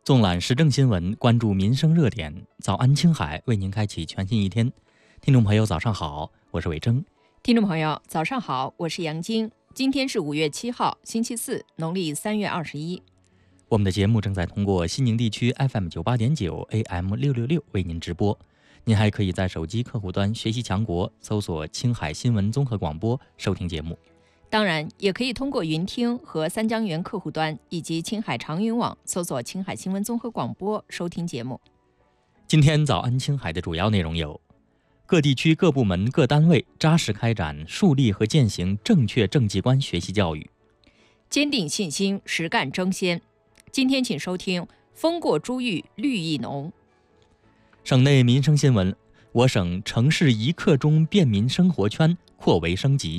纵览时政新闻，关注民生热点。早安青海为您开启全新一天。听众朋友，早上好，我是伟征。 听众朋友，早上好，我是杨晶。今天是5月7号，星期四，农历3月21。 我们的节目正在通过西宁地区 FM 98.9 AM 666为您直播。您还可以在手机客户端学习强国，搜索青海新闻综合广播收听节目。 当然，也可以通过云听和三江源客户端以及青海长云网搜索青海新闻综合广播收听节目。 今天早安青海的主要内容有：各地区各部门各单位扎实开展树立和践行正确政绩观学习教育， 坚定信心，实干争先。今天请收听风过珠玉绿意浓。 省内民生新闻：我省城市一刻钟便民生活圈扩围升级。